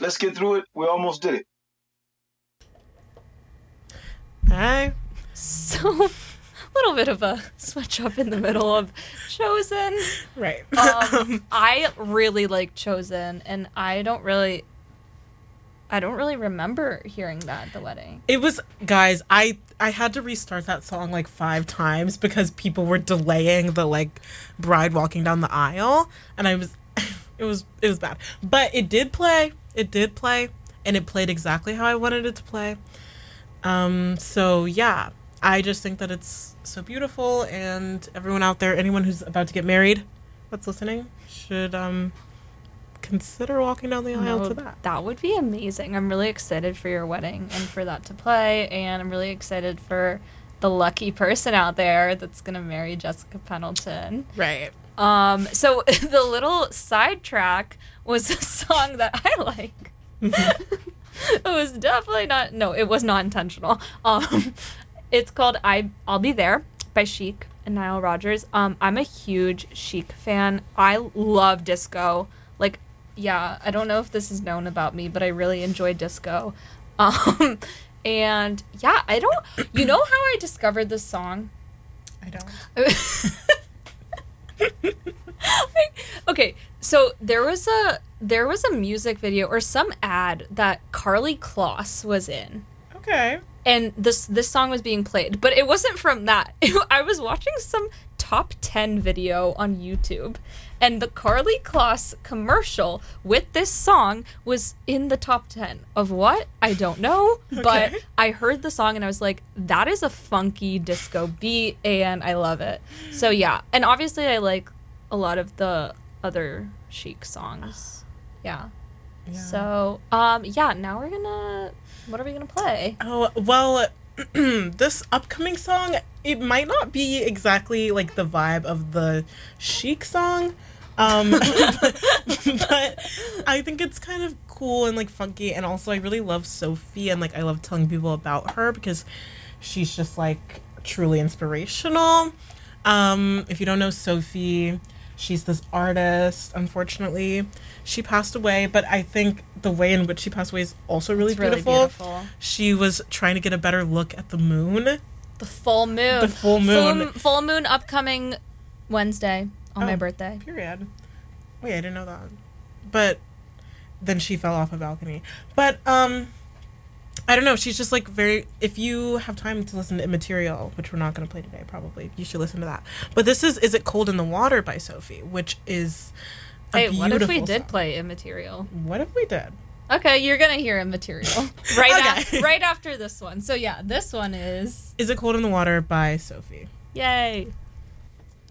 let's get through it. We almost did it. Hi. So, a little bit of a switch up in the middle of Chosen. Right. I really like Chosen, and I don't really remember hearing that at the wedding. It was, guys, I had to restart that song like 5 times because people were delaying the like bride walking down the aisle, and it was bad. But it did play, and it played exactly how I wanted it to play. So yeah, I just think that it's so beautiful, and everyone out there, anyone who's about to get married that's listening, should consider walking down the aisle to that. That would be amazing. I'm really excited for your wedding and for that to play, and I'm really excited for the lucky person out there that's gonna marry Jessica Pendleton. Right. So the little sidetrack was a song that I like. It was definitely it was not intentional. It's called I'll Be There by Chic and Nile Rodgers. I'm a huge Chic fan. I love disco. Like, yeah, I don't know if this is known about me, but I really enjoy disco. And yeah, you know how I discovered this song? I don't. Okay, so there was a music video or some ad that Karlie Kloss was in. Okay. And this song was being played, but it wasn't from that. I was watching some top 10 video on YouTube, and the Karlie Kloss commercial with this song was in the top 10 of what? I don't know, but I heard the song and I was like, that is a funky disco beat, and I love it. So yeah, and obviously I like a lot of the other Chic songs. Yeah. So, yeah, now what are we gonna play? Oh, well, this upcoming song, it might not be exactly like the vibe of the Chic song, but I think it's kind of cool and like funky, and also I really love Sophie, and like I love telling people about her because she's just like truly inspirational. If you don't know Sophie, she's this artist. Unfortunately, she passed away, but I think the way in which she passed away is also really beautiful. She was trying to get a better look at the moon. The full moon. The full moon. Full moon upcoming Wednesday on my birthday. Period. Wait, I didn't know that. But then she fell off a balcony. But I don't know. She's just like if you have time to listen to Immaterial, which we're not going to play today, probably, you should listen to that. But this is It Cold in the Water by Sophie, which is a beautiful what if we did song. play Immaterial? What if we did? Okay, you're going to hear Immaterial right after this one. So yeah, this one is It Cold in the Water by Sophie. Yay.